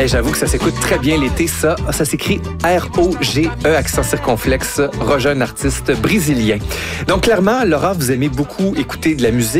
Hey, j'avoue que ça s'écoute très bien l'été, ça. Ça s'écrit R-O-G-E, accent circonflexe. Roger, un artiste brésilien. Donc, clairement, Laura, vous aimez beaucoup écouter de la musique.